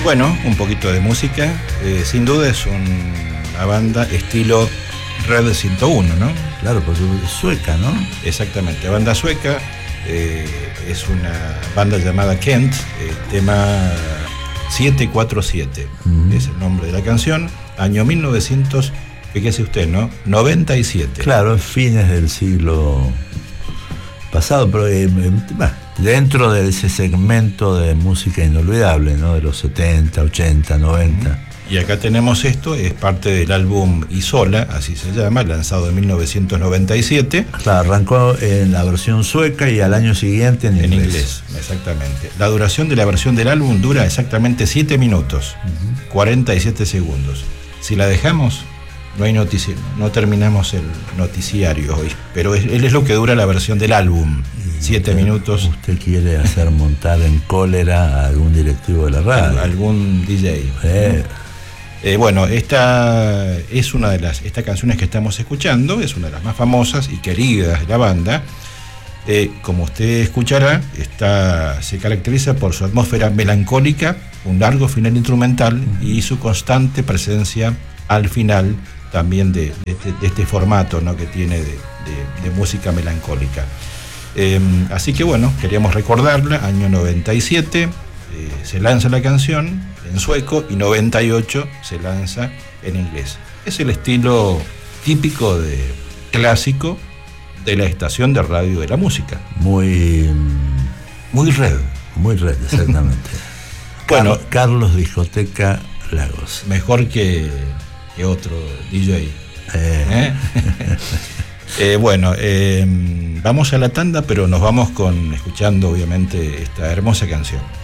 Bueno, un poquito de música. Sin duda es una banda estilo Red 101, ¿no? Claro, pues es sueca, ¿no? Exactamente, banda sueca. Es una banda llamada Kent, tema 747, es el nombre de la canción, año 1900, fíjese usted, ¿no? 97. Claro, fines del siglo pasado, pero dentro de ese segmento de música inolvidable, ¿no? De los 70, 80, 90. Y acá tenemos esto, es parte del álbum Isola, así se llama, lanzado en 1997. Claro, arrancó en la versión sueca y al año siguiente en inglés. En inglés, exactamente. La duración de la versión del álbum dura exactamente 7 minutos, 47 segundos. Si la dejamos, no hay noticiero, no terminamos el noticiario hoy, pero él es lo que dura la versión del álbum, 7 minutos. ¿Usted quiere hacer montar en cólera a algún directivo de la radio? Algún DJ. Bueno, esta es una de estas canciones que estamos escuchando, es una de las más famosas y queridas de la banda. Como usted escuchará, se caracteriza por su atmósfera melancólica, un largo final instrumental y su constante presencia al final también de este formato, ¿no?, que tiene de música melancólica. Así que bueno, queríamos recordarla, año 97 se lanza la canción en sueco y 98 se lanza en inglés. Es el estilo típico clásico de la estación de radio de la música. Muy red. Muy red, exactamente. Bueno, Carlos Discoteca Lagos. Mejor que otro DJ. Bueno, vamos a la tanda, pero nos vamos escuchando obviamente esta hermosa canción.